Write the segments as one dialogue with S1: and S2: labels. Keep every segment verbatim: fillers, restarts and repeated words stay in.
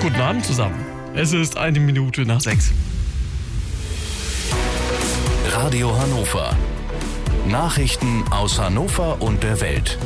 S1: Guten Abend zusammen. Es ist eine Minute nach sechs.
S2: Radio Hannover. Nachrichten aus Hannover und der Welt.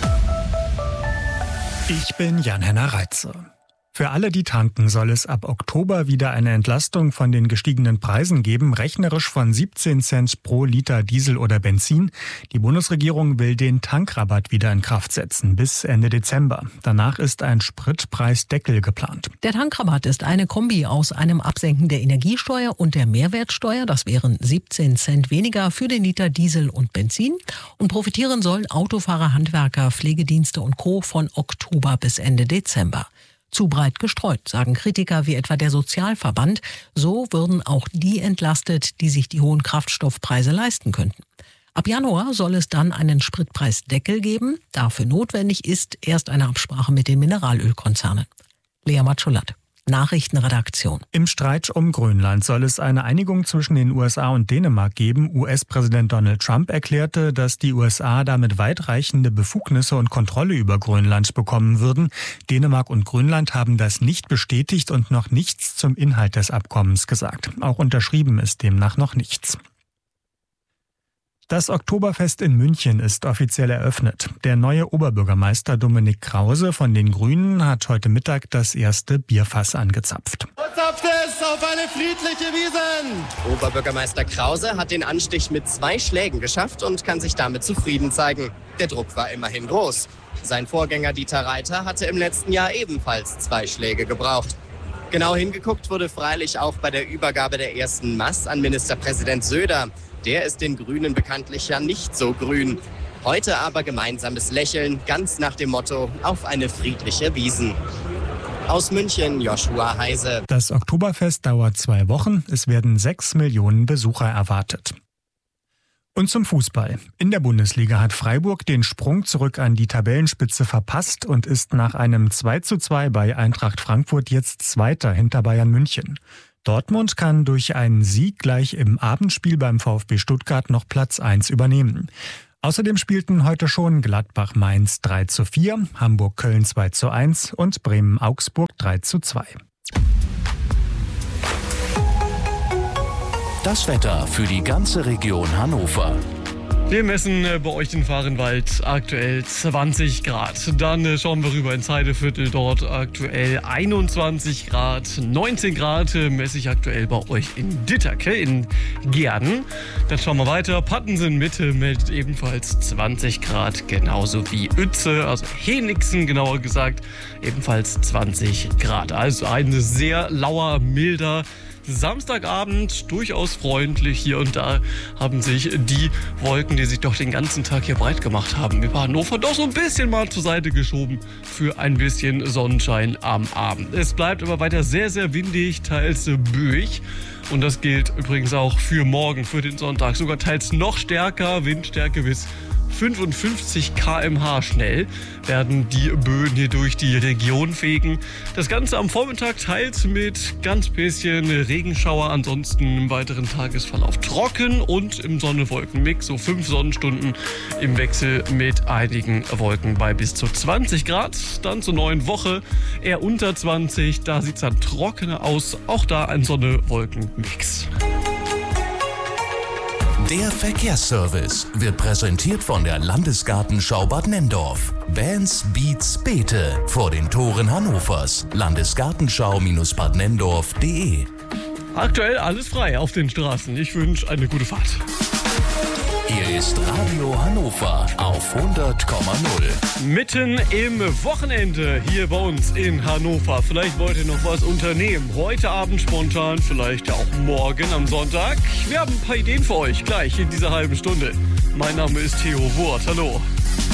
S3: Ich bin Jan-Henner Reitze. Für alle, die tanken, soll es ab Oktober wieder eine Entlastung von den gestiegenen Preisen geben, rechnerisch von siebzehn Cent pro Liter Diesel oder Benzin. Die Bundesregierung will den Tankrabatt wieder in Kraft setzen, bis Ende Dezember. Danach ist ein Spritpreisdeckel geplant.
S4: Der Tankrabatt ist eine Kombi aus einem Absenken der Energiesteuer und der Mehrwertsteuer. Das wären siebzehn Cent weniger für den Liter Diesel und Benzin. Und profitieren sollen Autofahrer, Handwerker, Pflegedienste und Co. von Oktober bis Ende Dezember. Zu breit gestreut, sagen Kritiker wie etwa der Sozialverband. So würden auch die entlastet, die sich die hohen Kraftstoffpreise leisten könnten. Ab Januar soll es dann einen Spritpreisdeckel geben. Dafür notwendig ist erst eine Absprache mit den Mineralölkonzernen. Lea Matschulat. Nachrichtenredaktion.
S3: Im Streit um Grönland soll es eine Einigung zwischen den U S A und Dänemark geben. U S-Präsident Donald Trump erklärte, dass die U S A damit weitreichende Befugnisse und Kontrolle über Grönland bekommen würden. Dänemark und Grönland haben das nicht bestätigt und noch nichts zum Inhalt des Abkommens gesagt. Auch unterschrieben ist demnach noch nichts. Das Oktoberfest in München ist offiziell eröffnet. Der neue Oberbürgermeister Dominik Krause von den Grünen hat heute Mittag das erste Bierfass angezapft.
S5: Zapft es auf eine friedliche Wiesn!
S6: Oberbürgermeister Krause hat den Anstich mit zwei Schlägen geschafft und kann sich damit zufrieden zeigen. Der Druck war immerhin groß. Sein Vorgänger Dieter Reiter hatte im letzten Jahr ebenfalls zwei Schläge gebraucht. Genau hingeguckt wurde freilich auch bei der Übergabe der ersten Maß an Ministerpräsident Söder. Der ist den Grünen bekanntlich ja nicht so grün. Heute aber gemeinsames Lächeln, ganz nach dem Motto, auf eine friedliche Wiesn. Aus München, Joshua Heise.
S3: Das Oktoberfest dauert zwei Wochen. Es werden sechs Millionen Besucher erwartet. Und zum Fußball. In der Bundesliga hat Freiburg den Sprung zurück an die Tabellenspitze verpasst und ist nach einem zwei zu zwei bei Eintracht Frankfurt jetzt Zweiter hinter Bayern München. Dortmund kann durch einen Sieg gleich im Abendspiel beim VfB Stuttgart noch Platz eins übernehmen. Außerdem spielten heute schon Gladbach-Mainz drei zu vier, Hamburg-Köln zwei zu eins und Bremen-Augsburg drei zu zwei.
S2: Das Wetter für die ganze Region Hannover.
S1: Wir messen bei euch in Fahrenwald aktuell zwanzig Grad. Dann schauen wir rüber ins Heideviertel, dort aktuell einundzwanzig Grad. neunzehn Grad messe ich aktuell bei euch in Ditterke, in Gehrden. Dann schauen wir weiter. Pattensen Mitte meldet ebenfalls zwanzig Grad, genauso wie Uetze, also Henigsen genauer gesagt, ebenfalls zwanzig Grad. Also ein sehr lauer, milder Samstagabend, durchaus freundlich. Hier und da haben sich die Wolken, die sich doch den ganzen Tag hier breit gemacht haben, über Hannover doch so ein bisschen mal zur Seite geschoben für ein bisschen Sonnenschein am Abend. Es bleibt aber weiter sehr, sehr windig, teils böig. Und das gilt übrigens auch für morgen, für den Sonntag. Sogar teils noch stärker, Windstärke bis fünfundfünfzig Kilometer pro Stunde schnell werden die Böen hier durch die Region fegen. Das Ganze am Vormittag teils mit ganz bisschen Regenschauer, ansonsten im weiteren Tagesverlauf trocken und im Sonne-Wolken-Mix, so fünf Sonnenstunden im Wechsel mit einigen Wolken bei bis zu zwanzig Grad. Dann zur neuen Woche eher unter zwanzig, da sieht es dann trockener aus, auch da ein Sonne-Wolken-Mix.
S2: Der Verkehrsservice wird präsentiert von der Landesgartenschau Bad Nenndorf. Bands, Beats, Beete vor den Toren Hannovers. Landesgartenschau Bad Nenndorf punkt de.
S1: Aktuell alles frei auf den Straßen. Ich wünsche eine gute Fahrt.
S2: Hier ist Radio Hannover auf hundert Komma null.
S1: Mitten im Wochenende hier bei uns in Hannover. Vielleicht wollt ihr noch was unternehmen. Heute Abend spontan, vielleicht auch morgen am Sonntag. Wir haben ein paar Ideen für euch gleich in dieser halben Stunde. Mein Name ist Theo Wurt. Hallo.